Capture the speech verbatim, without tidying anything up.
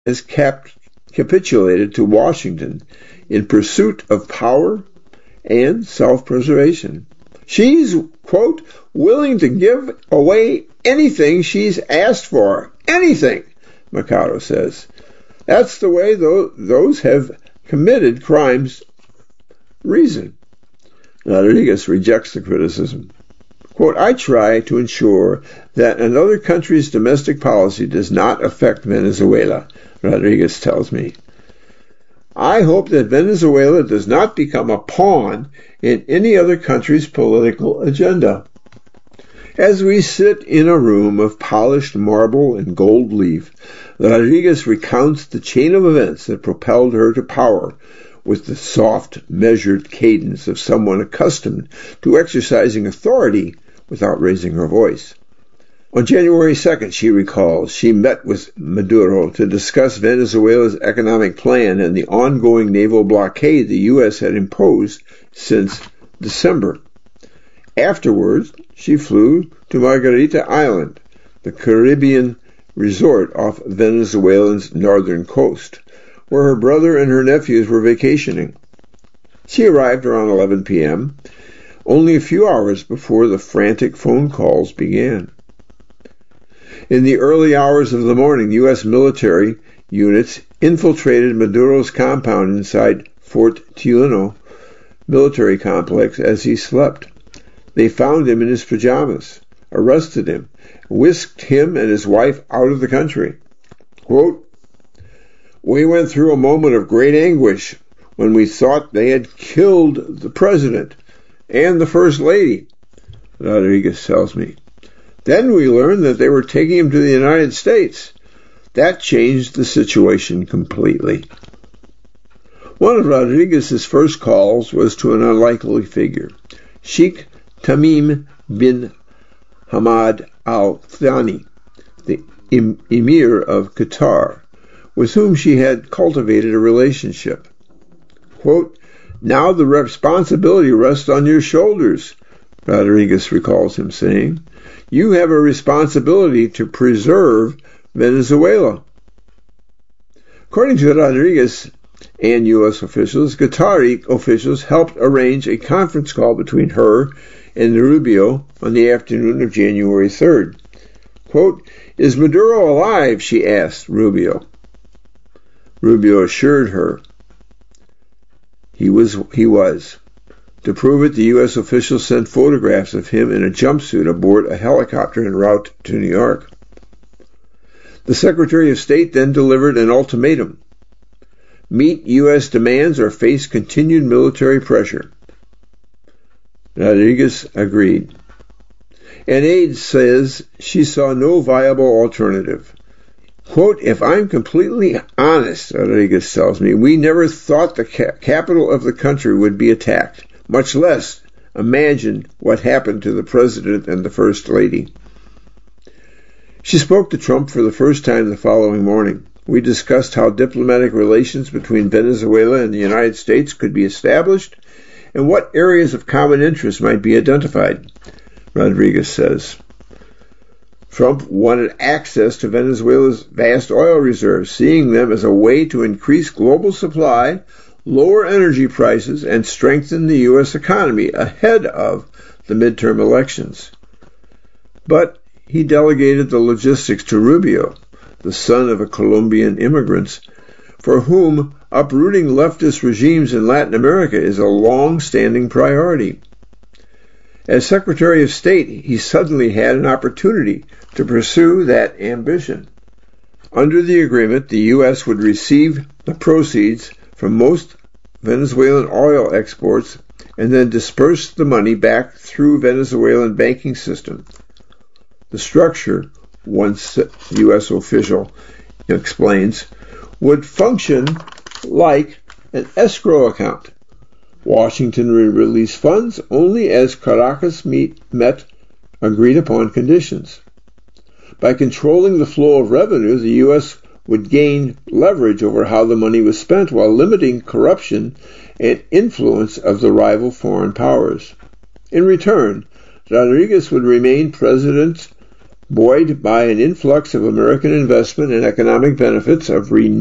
has cap- capitulated to Washington in pursuit of power and self-preservation. She's, quote, willing to give away anything she's asked for. Anything, Mercado says. That's the way those have committed crimes reason. Rodriguez rejects the criticism. Quote, I try to ensure that another country's domestic policy does not affect Venezuela, Rodriguez tells me. I hope that Venezuela does not become a pawn in any other country's political agenda. As we sit in a room of polished marble and gold leaf, Rodriguez recounts the chain of events that propelled her to power with the soft, measured cadence of someone accustomed to exercising authority without raising her voice. On January second, she recalls, she met with Maduro to discuss Venezuela's economic plan and the ongoing naval blockade the U S had imposed since December. Afterwards, she flew to Margarita Island, the Caribbean resort off Venezuela's northern coast, where her brother and her nephews were vacationing. She arrived around eleven p.m., only a few hours before the frantic phone calls began. In the early hours of the morning, U S military units infiltrated Maduro's compound inside Fort Tiuno military complex as he slept. They found him in his pajamas, arrested him, whisked him and his wife out of the country. Quote, we went through a moment of great anguish when we thought they had killed the president and the first lady, Rodriguez tells me. Then we learned that they were taking him to the United States. That changed the situation completely. One of Rodriguez's first calls was to an unlikely figure, Sheikh Tamim bin Hamad Al Thani, the em- emir of Qatar, with whom she had cultivated a relationship. Quote, now the responsibility rests on your shoulders, Rodriguez recalls him saying. You have a responsibility to preserve Venezuela. According to Rodriguez and U S officials, Qatari officials helped arrange a conference call between her and Rubio on the afternoon of January third. Quote, is Maduro alive? She asked Rubio. Rubio assured her he was. He was. To prove it, the U S officials sent photographs of him in a jumpsuit aboard a helicopter en route to New York. The Secretary of State then delivered an ultimatum. Meet U S demands or face continued military pressure. Rodriguez agreed. An aide says she saw no viable alternative. Quote, if I'm completely honest, Rodriguez tells me, we never thought the ca- capital of the country would be attacked, much less imagine what happened to the president and the first lady. She spoke to Trump for the first time the following morning. We discussed how diplomatic relations between Venezuela and the United States could be established and what areas of common interest might be identified, Rodriguez says. Trump wanted access to Venezuela's vast oil reserves, seeing them as a way to increase global supply, lower energy prices, and strengthen the U S economy ahead of the midterm elections. But he delegated the logistics to Rubio, the son of a Colombian immigrant, for whom uprooting leftist regimes in Latin America is a long-standing priority. As Secretary of State, he suddenly had an opportunity to pursue that ambition. Under the agreement, the U S would receive the proceeds from most Venezuelan oil exports and then disperse the money back through Venezuelan banking system. The structure, one U S official explains, would function like an escrow account. Washington would release funds only as Caracas meet, met agreed-upon conditions. By controlling the flow of revenue, the U S would gain leverage over how the money was spent while limiting corruption and influence of the rival foreign powers. In return, Rodriguez would remain president buoyed by an influx of American investment and economic benefits of renewed